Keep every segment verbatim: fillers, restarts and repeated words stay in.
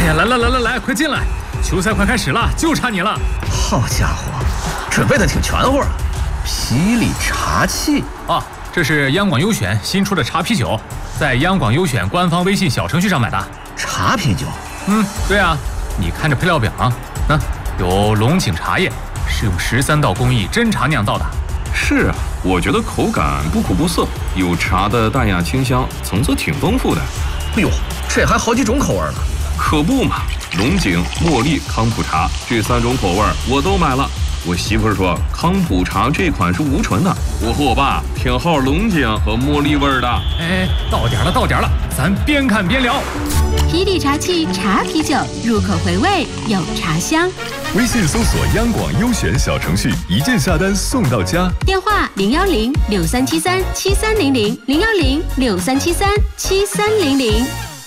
呀，来来来来来，快进来！球赛快开始了，就差你了。 好家伙，准备的挺全乎啊！霹雳茶器啊，这是央广优选新出的茶啤酒，在央广优选官方微信小程序上买的。 茶啤酒？ 嗯，对啊，你看这配料表啊，嗯，有龙井茶叶，是用十三道工艺真茶酿造的。 是啊，我觉得口感不苦不涩，有茶的淡雅清香，层次挺丰富的。 哎呦，这还好几种口味呢。 可不嘛，龙井、茉莉、康普茶这三种口味我都买了。我媳妇儿说康普茶这款是无醇的，我和我爸偏好龙井和茉莉味的。 哎，到点了到点了，咱边看边聊。 霹雳茶器茶啤酒，入口回味有茶香。 微信搜索央广优选小程序，一键下单送到家。 电话零幺零六三七三七三零零零幺零六三七三七三零零。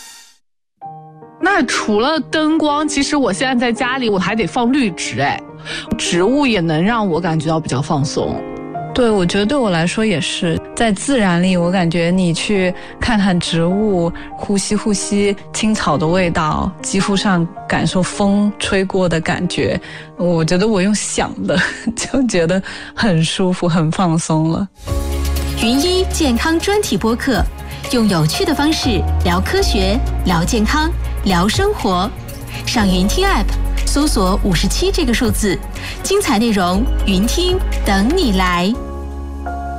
那除了灯光，其实我现在在家里我还得放绿植，哎，植物也能让我感觉到比较放松。 对，我觉得对我来说也是，在自然里，我感觉你去看看植物，呼吸呼吸青草的味道，肌肤上感受风吹过的感觉，我觉得我用想的就觉得很舒服，很放松了。 云一健康专题播客，用有趣的方式聊科学，聊健康，聊生活。上云听 App 搜索五十七这个数字，精彩内容云听等你来。